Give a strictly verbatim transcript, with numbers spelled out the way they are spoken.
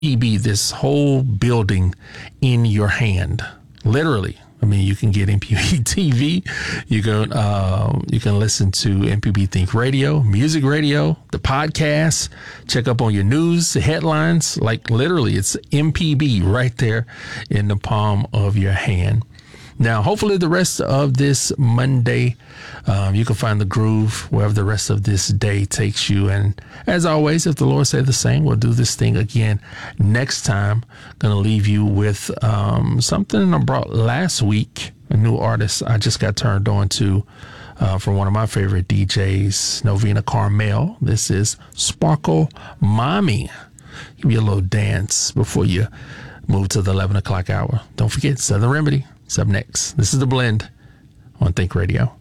E B, this whole building in your hand, literally. I mean, you can get M P B T V. You can uh, you can listen to M P B Think Radio, Music Radio, the podcast. Check up on your news, the headlines. Like literally, it's M P B right there in the palm of your hand. Now, hopefully the rest of this Monday, um, you can find the groove wherever the rest of this day takes you. And as always, if the Lord say the same, we'll do this thing again next time. Going to leave you with um, something I brought last week, a new artist I just got turned on to uh, from one of my favorite D Js, Novena Carmel. This is Sparkle Mommy. Give you a little dance before you move to the eleven o'clock hour. Don't forget Southern Remedy. It's up next. This is The Blend on Think Radio.